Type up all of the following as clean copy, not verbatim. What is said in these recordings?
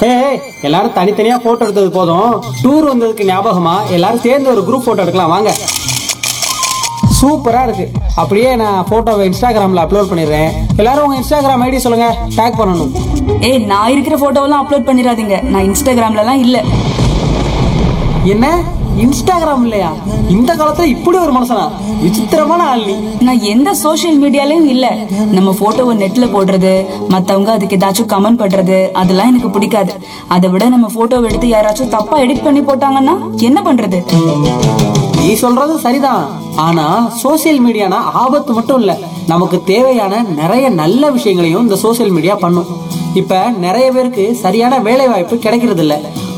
ஏய், எல்லாரும் தனித்தனியா போட்டோ எடுத்தது போதும். டூர் வந்ததுக்கு ஞாபகமா எல்லாரும் சேர்ந்து ஒரு குரூப் போட்டோ எடுக்கலாம் வாங்க. சூப்பரா இருக்கு. அப்படியே நான் போட்டோவை இன்ஸ்டாகிராம்ல அப்லோட் பண்ணிடுறேன். எல்லாரும் உங்க இன்ஸ்டாகிராம் ஐடி சொல்லுங்க, டேக் பண்ணணும். ஏய், நான் இருக்கிற போட்டோவெல்லாம் அப்லோட் பண்ணிடாதீங்க. நான் இன்ஸ்டாகிராம்லலாம் இல்ல. என்ன இன்ஸ்டாகிராம் இல்லையா? இந்த காலத்துல இப்படி ஒரு மனுஷனா? விசித்திரமான ஆள் நீ. நான் எந்த சோஷியல் மீடியாலயும் இல்ல. நம்ம போட்டோவை நெட்ல போடுறது, மத்தவங்க அதுக்கு ஏதாச்சும் கமெண்ட் பண்றது, அதெல்லாம் எனக்கு பிடிக்காது. அதை விட நம்ம போட்டோவை எடுத்து யாராச்சும் தப்பா எடிட் பண்ணி போட்டாங்கன்னா என்ன பண்றது? நீ சொல்றது சரிதான். ஆனா சோசியல் மீடியானா ஆபத்து மட்டும் இல்ல, நமக்கு தேவையான நிறைய நல்ல விஷயங்களையும் இந்த சோசியல் மீடியா பண்ணும். இப்ப நிறைய பேருக்கு சரியான வேலை வாய்ப்பு கிடைக்கிறது இல்ல.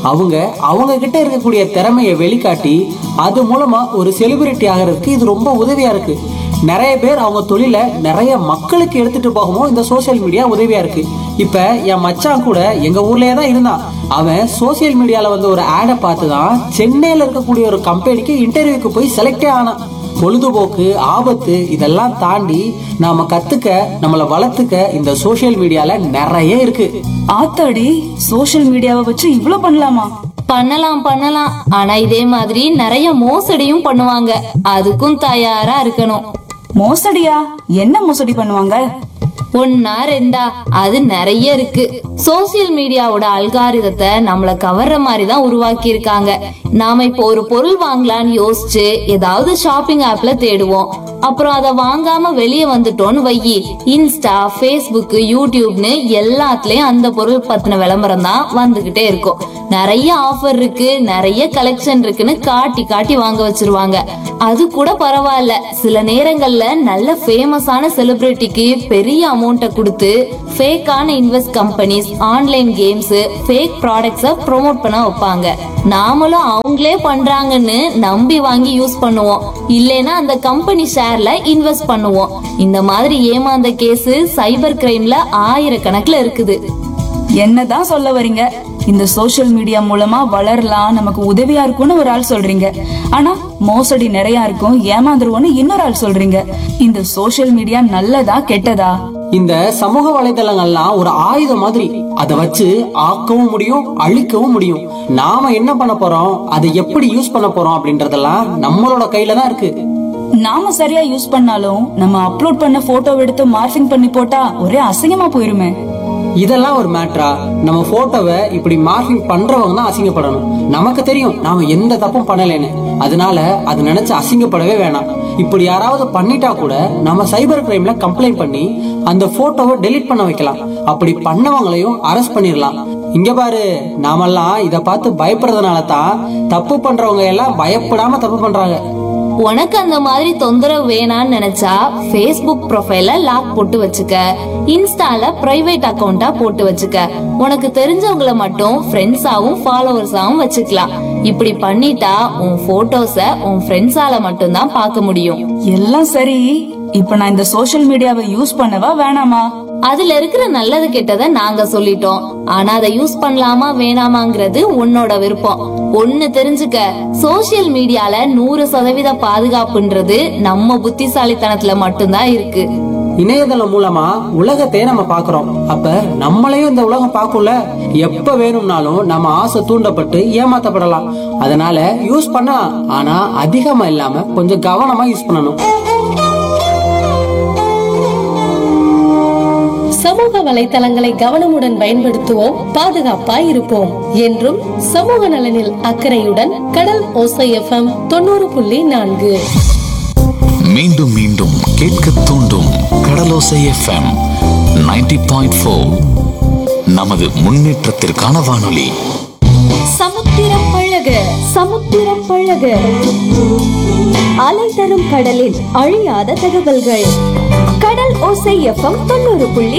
அவங்க கிட்ட இருக்கக்கூடிய திறமையை வெளிக்காட்டி அது மூலமா ஒரு செலிபிரிட்டி ஆகிறதுக்கு இது ரொம்ப உதவியா இருக்கு. நிறைய பேர் அவங்க தொழிலை நிறைய மக்களுக்கு எடுத்துட்டு போகவும் இந்த சோசியல் மீடியா உதவியா இருக்கு. இப்ப என் மச்சான் கூட எங்க ஊர்லயே தான் இருந்தான். அவன் சோசியல் மீடியால வந்து ஒரு ஆடை பார்த்து தான் சென்னையில இருக்கக்கூடிய ஒரு கம்பெனிக்கு இன்டர்வியூக்கு போய் செலக்டே ஆனான். பொழுதுபோக்கு, ஆபத்து இதெல்லாம் தாண்டி நாம கத்துக்க, நம்மளை வளர்த்துக்க இந்த சோசியல் மீடியால நிறைய இருக்கு. ஆத்தாடி, சோஷியல் மீடியாவை வச்சு இவ்ளோ பண்ணலாமா? பண்ணலாம். ஆனா இதே மாதிரி நிறைய மோசடியும் பண்ணுவாங்க. அதுக்கும் தயாரா இருக்கணும். மோசடியா? என்ன மோசடி பண்ணுவாங்க? ஒன்னா ரெண்டா, அது நிறைய இருக்கு. சோசியல் மீடியாவோட அல்காரிதத்தை நம்மள கவர்ற மாதிரி தான் உருவாக்கி இருக்காங்க. நாம இப்போ ஒரு பொருள் வாங்கலாம்னு யோசிச்சு ஏதாவது ஷாப்பிங் ஆப்ல தேடுவோம். அப்புறம் அதை வாங்காம வெளியே வந்துட்டோம்னு வையி, இன்ஸ்டா, ஃபேஸ்புக், யூடியூப்னு எல்லாத்துலயும் அந்த பொருள் பத்தின விளம்பரம் தான் வந்துகிட்டே இருக்கும். நிறைய ஆஃபர் இருக்கு, நிறைய கலெக்ஷன் இருக்குன்னு காட்டி காட்டி வாங்க வச்சிருவாங்க. அது கூட பரவாயில்ல, சில நேரங்கள்ல நல்ல ஃபேமஸான செலிபிரிட்டிக்கு பெரிய அமௌண்ட்டை கொடுத்து ஃபேக்கான invest companies, online games, fake ப்ராடக்ட்ஸை ப்ரோமோட் பண்ண வைப்பாங்க. நாமளும் அவங்களே பண்றாங்கன்னு நம்பி வாங்கி யூஸ் பண்ணுவோம். இல்லைன்னா அந்த கம்பெனி ஷேர்ல இன்வெஸ்ட் பண்ணுவோம். இந்த மாதிரி ஏமாந்த கேஸ் சைபர் கிரைம்ல ஆயிரக்கணக்குல இருக்குது. என்னதான் சொல்ல வர்றீங்க? இந்த சோஷியல் மீடியா மூலமா வளரலாம், நமக்கு உதவியா இருக்கும்னு ஒரு ஆள் சொல்றீங்க. ஆனா மோசடி நிறைய இருக்கும், ஏமாந்துருவோம்னு இன்னொரு ஆள் சொல்றீங்க. இந்த சோஷியல் மீடியா நல்லதா கெட்டதா? இந்த சமூக வலைதளங்கள்லாம் ஒரு ஆயுதம் மாதிரி. அதை வச்சு ஆக்கவும் முடியும், அழிக்கவும் முடியும். நாம என்ன பண்ண போறோம், அதை எப்படி யூஸ் பண்ண போறோம் அப்படின்றதெல்லாம் நம்மளோட கையில தான் இருக்கு. நாம சரியா யூஸ் பண்ணாலும் நம்ம அப்லோட் பண்ண போட்டோ எடுத்து மார்ஃபிங் பண்ணி போட்டா ஒரே அசிங்கமா போயிருமே. இதெல்லாம் ஒரு மேட்டரா? நம்ம போட்டோவை இப்படி மார்க்கிங் பண்றவங்க தான் அசிங்கப்படணும். நமக்கு தெரியும் நாம எந்த தப்பும் பண்ணலைன்னு. அதனால அது நினைச்சு அசிங்கப்படவே வேணாம். இப்படி யாராவது பண்ணிட்டா கூட நம்ம சைபர் கிரைம்ல கம்ப்ளைண்ட் பண்ணி அந்த போட்டோவை டெலீட் பண்ண வைக்கலாம். அப்படி பண்ணவங்களையும் அரெஸ்ட் பண்ணிடலாம். இங்க பாரு, நாமெல்லாம் இத பார்த்து பயப்படுறதுனால தான் தப்பு பண்றவங்க எல்லாம் பயப்படாம தப்பு பண்றாங்க. உனக்கு அந்த மாதிரி தொந்தரவு வேணான்னு நினைச்சா Facebook ப்ரொஃபைல லாக் போட்டு வச்சுக்க, இன்ஸ்டால பிரைவேட் அக்கவுண்டா போட்டு வச்சுக்க. உனக்கு தெரிஞ்சவங்கள மட்டும் ஃப்ரெண்ட்ஸாவும் ஃபாலோவர்ஸாவும் வச்சுக்கலாம். இப்படி பண்ணிட்டா உன் போட்டோஸ உன் ஃப்ரெண்ட்ஸால மட்டும் தான் பார்க்க முடியும். எல்லாம் சரி, இப்ப நான் இந்த சோஷியல் மீடியாவை யூஸ் பண்ணவா வேணாமா? அதுல இருக்கிற நல்லது கெட்டதை நாங்க சொல்லிட்டோம். ஆனா அதை யூஸ் பண்ணலாமா வேணாமாங்கிறது உன்னோட விருப்பம். ஒண்ணு தெரிஞ்சுக்க, சோசியல் மீடியால 100% பாதுகாப்புன்றது நம்ம புத்திசாலித்தனத்துல மட்டும்தான் இருக்கு. இணையதளம் மூலமா உலகத்தை நம்ம பாக்குறோம். அப்ப நம்மளையும் இந்த உலகம் பார்க்கும்ல. எப்ப வேணும்னாலும் நம்ம ஆசை தூண்டப்பட்டு ஏமாத்தப்படலாம். அதனால யூஸ் பண்ணலாம், ஆனா அதிகமா இல்லாம கொஞ்சம் கவனமா யூஸ் பண்ணணும். சமூக வலைத்தளங்களை கவனமுடன் பயன்படுத்துவோம், பாதுகாப்பாய் இருப்போம். என்றும் சமூக நலனில் அக்கறையுடன் கடல் ஓசை FM 90.4. மீண்டும் மீண்டும் கேட்க தூண்டும் கடலோசை FM 90.4. நமது முன்னேற்றத்திற்கான வானொலி. சமுத்திரம் பழக சமுத்திரம் பழக, அலை தரும் கடலில் அழியாத தகவல்கள். கடல் ஓசை FM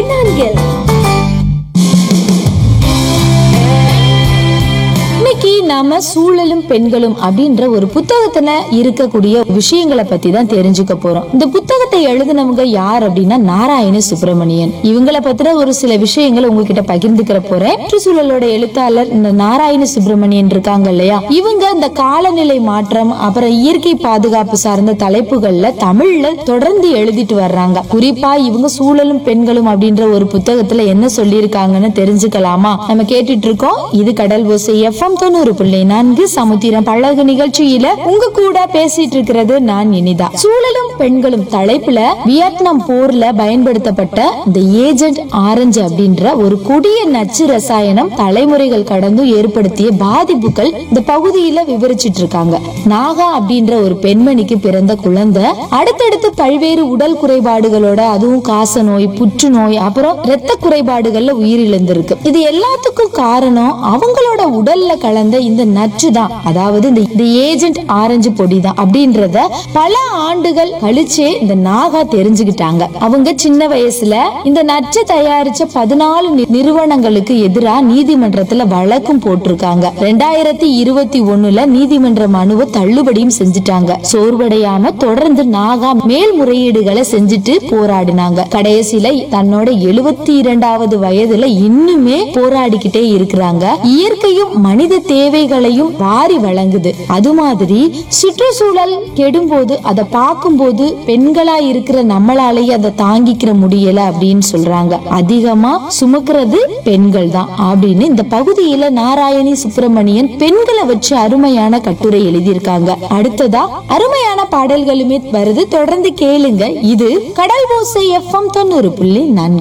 90.4. இன்னைக்கு நாம சூழலும் பெண்களும் அப்படின்ற ஒரு புத்தகத்துல இருக்கக்கூடிய விஷயங்களை பத்தி தான் தெரிஞ்சுக்க போறோம். இந்த புத்தகத்தை எழுதினவங்க யார் அப்படின்னா நாராயண சுப்பிரமணியன். இவங்களை பத்தின ஒரு சில விஷயங்களை உங்ககிட்ட பகிர்ந்துக்கிற போறேன். சுற்றுச்சூழலோட எழுத்தாளர் இந்த நாராயண சுப்பிரமணியன் இருக்காங்க இல்லையா, இவங்க இந்த காலநிலை மாற்றம் அப்புறம் இயற்கை பாதுகாப்பு சார்ந்த தலைப்புகள்ல தமிழ்ல தொடர்ந்து எழுதிட்டு வர்றாங்க. குறிப்பா இவங்க சூழலும் பெண்களும் அப்படின்ற ஒரு புத்தகத்துல என்ன சொல்லி இருக்காங்கன்னு தெரிஞ்சுக்கலாமா? நம்ம கேட்டுட்டு இருக்கோம். இது கடல் ஓசை FM 90.4 சமுத்திரம் பழகு நிகழ்ச்சியில உங்க கூட பேசிட்டு இருக்கிறது நான் இனிதா. சூழலும் பெண்களும் தலைப்புல வியட்நாம் போர்ல பயன்படுத்தப்பட்ட இந்த ஏஜென்ட் ஆரஞ்சு அப்படின்ற ஒரு கொடிய நச்சு ரசாயனம் தலைமுறைகள் கடந்து ஏற்படுத்திய பாதிப்புகள் இந்த பகுதியில விவரிச்சிட்டு இருக்காங்க. நாகா அப்படின்ற ஒரு பெண்மணிக்கு பிறந்த குழந்தை அடுத்தடுத்து பல்வேறு உடல் குறைபாடுகளோட, அதுவும் காச நோய், புற்றுநோய், அப்புறம் இரத்த குறைபாடுகள்ல உயிரிழந்திருக்கு. இது எல்லாத்துக்கும் காரணம் அவங்களோட உடல்ல கலந்த இந்த நச்சு தான், அதாவது இந்த ஏஜென்ட் ஆரஞ்சு பொடி தான் அப்படின்றத பல ஆண்டுகள் கழிச்சே இந்த நாகா தெரிஞ்சுக்கிட்டாங்க. அவங்க சின்ன வயசுல இந்த நச்சு தயாரிச்ச 14 நிறுவனங்களுக்கு எதிராக நீதிமன்றத்துல வழக்கும் போட்டிருக்காங்க. 2021 நீதிமன்ற மனுவை தள்ளுபடியும் செஞ்சுட்டாங்க. சோர்வடையாம தொடர்ந்து நாகா மேல்முறையீடுகளை செஞ்சுட்டு போராடினாங்க. கடைசியில தன்னோட 72வது வயதுல இன்னுமே போராடிக்கிட்டே இருக்கிறாங்க. இயற்கையும் மனித தேவைகளையும் வாரி வழங்குது. அது மாதிரி சுற்றுச்சூழல் கெடும்போது அதை பார்க்கும்போது பெண்களா இருக்கிற நம்மளாலேயே அதை தாங்கிக்கிற முடியல அப்படின்னு சொல்றாங்க. அதிகமா சுமக்கிறது பெண்கள் தான் அப்படின்னு இந்த பகுதியில நாராயணி சுப்பிரமணியன் பெண்களை வச்சு அருமையான கட்டுரை எழுதியிருக்காங்க. அடுத்ததா அருமையான பாடல்களுமே வருது, தொடர்ந்து கேளுங்க. இது கடல் ஓசை FM 90.4.